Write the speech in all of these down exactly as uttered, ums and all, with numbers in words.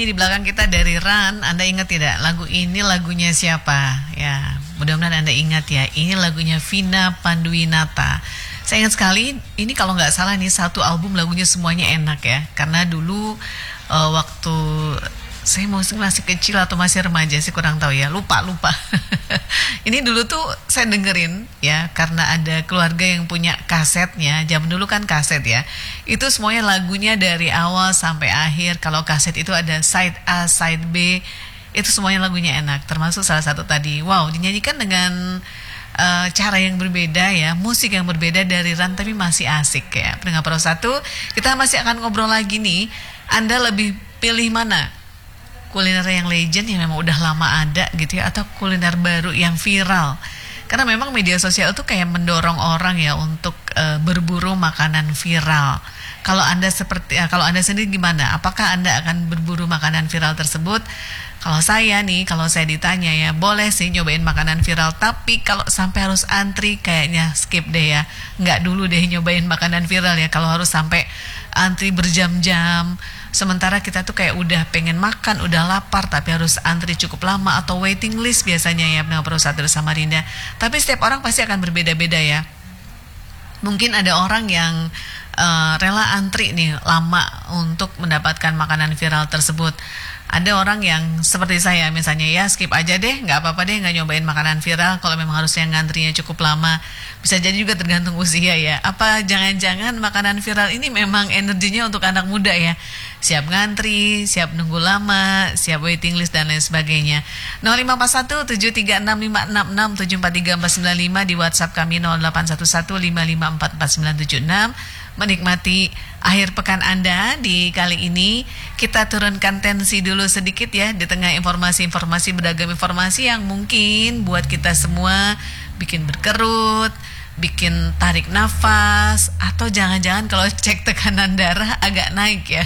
Di belakang kita dari Ran, Anda ingat tidak lagu ini lagunya siapa? Ya, mudah-mudahan Anda ingat ya. Ini lagunya Vina Panduwinata. Saya ingat sekali, ini kalau nggak salah nih satu album lagunya semuanya enak ya. Karena dulu uh, waktu saya masih masih kecil atau masih remaja sih kurang tahu ya, lupa lupa. Ini dulu tuh saya dengerin ya karena ada keluarga yang punya kasetnya. Zaman dulu kan kaset ya. Itu semuanya lagunya dari awal sampai akhir. Kalau kaset itu ada side A, side B. Itu semuanya lagunya enak. Termasuk salah satu tadi. Wow, dinyanyikan dengan uh, cara yang berbeda ya, musik yang berbeda dari Ran tapi masih asik ya. Pendengar Pro satu, kita masih akan ngobrol lagi nih. Anda lebih pilih mana? Kuliner yang legend yang memang udah lama ada gitu ya, atau kuliner baru yang viral? Karena memang media sosial itu kayak mendorong orang ya untuk uh, berburu makanan viral. Kalau Anda seperti uh, kalau Anda sendiri gimana? Apakah Anda akan berburu makanan viral tersebut? Kalau saya nih, kalau saya ditanya ya, boleh sih nyobain makanan viral, tapi kalau sampai harus antri kayaknya skip deh ya. Nggak dulu deh nyobain makanan viral ya kalau harus sampai antri berjam-jam. Sementara kita tuh kayak udah pengen makan, udah lapar, tapi harus antri cukup lama atau waiting list biasanya ya, pendengar Pro satu Samarinda. Tapi setiap orang pasti akan berbeda-beda ya. Mungkin ada orang yang uh, rela antri nih lama untuk mendapatkan makanan viral tersebut. Ada orang yang seperti saya misalnya ya skip aja deh, nggak apa-apa deh nggak nyobain makanan viral kalau memang harusnya ngantrinya cukup lama. Bisa jadi juga tergantung usia ya. Apa jangan-jangan makanan viral ini memang energinya untuk anak muda ya? Siap ngantri, siap nunggu lama, siap waiting list dan lain sebagainya. nol lima empat satu tujuh tiga enam lima enam enam tujuh empat tiga empat sembilan lima di WhatsApp kami nol delapan satu satu lima lima empat empat sembilan tujuh enam. Menikmati akhir pekan Anda di kali ini. Kita turunkan tensi dulu sedikit ya di tengah informasi-informasi, beragam informasi yang mungkin buat kita semua bikin berkerut, bikin tarik nafas, atau jangan-jangan kalau cek tekanan darah agak naik ya.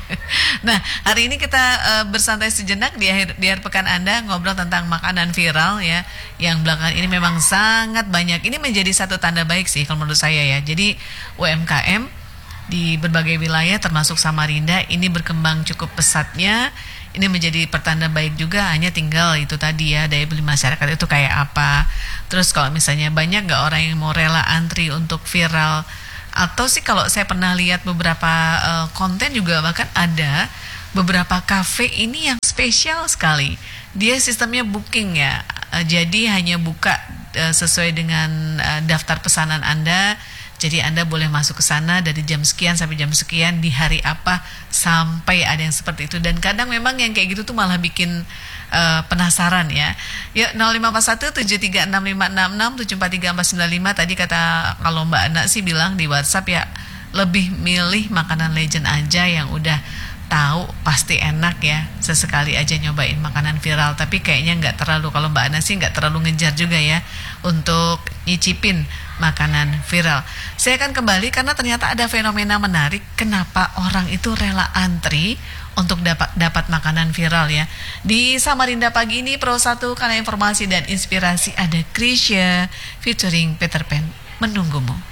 Nah, hari ini kita uh, bersantai sejenak di akhir, di akhir pekan Anda, ngobrol tentang makanan viral ya, yang belakangan ini memang sangat banyak. Ini menjadi satu tanda baik sih kalau menurut saya ya. Jadi U M K M di berbagai wilayah termasuk Samarinda ini berkembang cukup pesatnya. Ini menjadi pertanda baik juga, hanya tinggal itu tadi ya, daya beli masyarakat itu kayak apa. Terus kalau misalnya banyak gak orang yang mau rela antri untuk viral, atau sih kalau saya pernah lihat beberapa uh, konten juga bahkan ada beberapa kafe ini yang spesial sekali. Dia sistemnya booking ya, uh, jadi hanya buka uh, sesuai dengan uh, daftar pesanan Anda. Jadi Anda boleh masuk ke sana dari jam sekian sampai jam sekian di hari apa, sampai ada yang seperti itu. Dan kadang memang yang kayak gitu tuh malah bikin uh, penasaran ya. Ya nol lima empat satu tujuh tiga enam lima enam enam tujuh empat tiga empat sembilan lima tadi kata kalau Mbak Ana sih bilang di WhatsApp ya, lebih milih makanan legend aja yang udah tahu pasti enak ya, sesekali aja nyobain makanan viral. Tapi kayaknya nggak terlalu, kalau Mbak Ana sih nggak terlalu ngejar juga ya untuk nyicipin makanan viral. Saya akan kembali karena ternyata ada fenomena menarik, kenapa orang itu rela antri untuk dapat dapat makanan viral ya. Di Samarinda pagi ini Pro satu, karena informasi dan inspirasi ada Krisya featuring Peter Pan menunggumu.